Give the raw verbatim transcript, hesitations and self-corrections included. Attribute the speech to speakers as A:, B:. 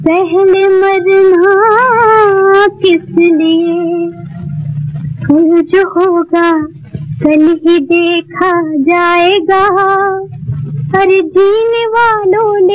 A: पहले मरना किस लिए, फूल जो होगा कल ही देखा जाएगा। हर जीने वालों ने